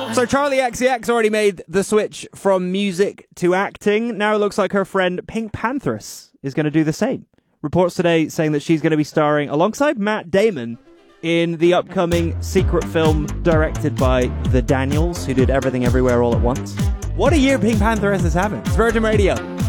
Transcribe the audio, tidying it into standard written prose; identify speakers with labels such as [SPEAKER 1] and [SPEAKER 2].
[SPEAKER 1] So Charlie XCX already made the switch from music to acting. Now it looks like her friend Pink Pantheress is going to do the same. Reports today saying that she's going to be starring alongside Matt Damon in the upcoming secret film directed by the Daniels, who did Everything Everywhere All at Once. What a year Pink Pantheress is having. It's Virgin Radio.